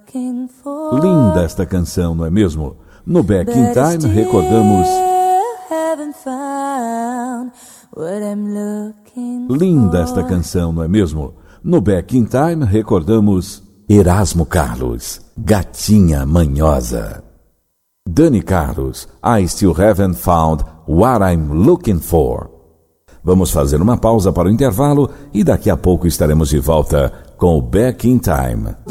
looking for. Linda esta canção, não é mesmo? No Back in Time recordamos. Haven't found what I'm looking Linda for. esta canção, não é mesmo? No Back in Time recordamos Erasmo Carlos, Gatinha Manhosa. Dani Carlos, I Still Haven't Found What I'm Looking For. Vamos fazer uma pausa para o intervalo e daqui a pouco estaremos de volta com o Back in Time.